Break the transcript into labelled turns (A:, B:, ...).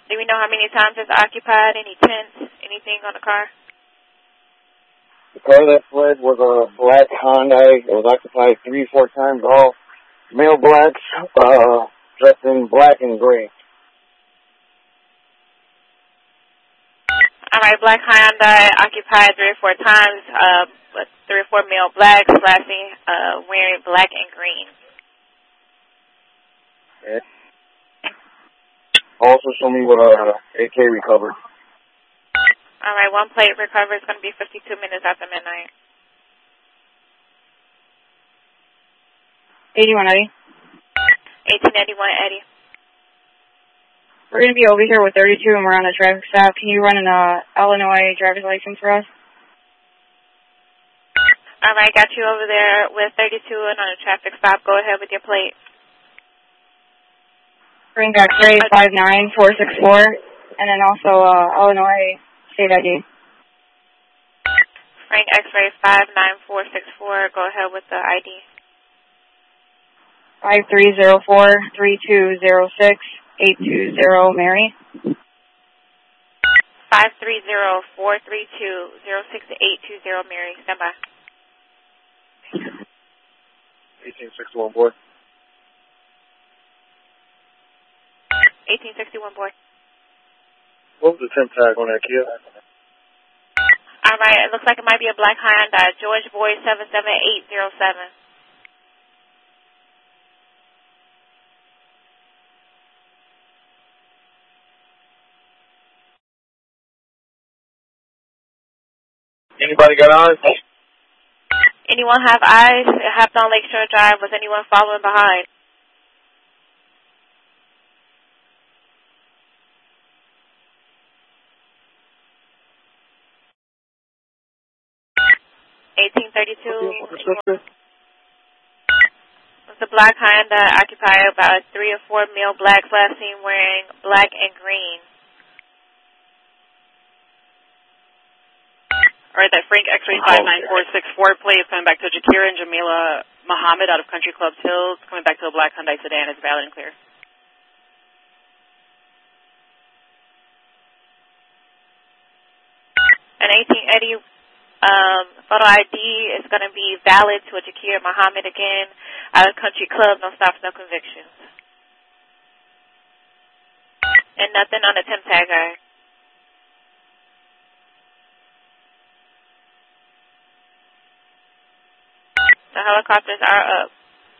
A: Do we know how many times it's occupied? Any tents? Anything on the car?
B: The car that fled was a black Hyundai. It was occupied 3 or 4 times, all male blacks, dressed in black and gray.
A: All right, black Hyundai occupied 3 or 4 times, with 3 or 4 male blacks, flashing, wearing black and green.
B: Okay. Also show me what AK recovered.
A: All right, 1 plate recovered is going to be 52 minutes after midnight.
C: 81 Eddie.
A: 1881 Eddie.
C: We're going to be over here with 32 and we're on a traffic stop. Can you run an Illinois driver's license for us?
A: All right, got you over there with 32 and on a traffic stop. Go ahead with your plate.
C: Bring back X-ray 59464 and then also Illinois state ID.
A: Frank X-ray 59464. Go ahead with the ID.
C: 5304-3206-820 Mary.
A: 530-432-06820 Mary. Stand by.
B: 1861 boy.
A: 1861 boy.
B: What was the temp tag on that kid?
A: All right, it looks like it might be a black Hyundai. George Boy 77807.
B: Anybody got eyes?
A: Anyone have eyes? It happened on Lakeshore Drive. Was anyone following behind? It's a black Hyundai occupied by 3 or 4 male blacks last seen wearing black and green.
D: All right, that Frank X-ray 59464 plate is coming back to Jakira and Jamila Muhammad out of Country Club Hills, coming back to a black Hyundai sedan. It's valid and clear.
A: An 1880 photo ID is going to be valid to a Jakira Muhammad again out of Country Club. No stops, no convictions. And nothing on the temp tag, guys. The helicopters are up.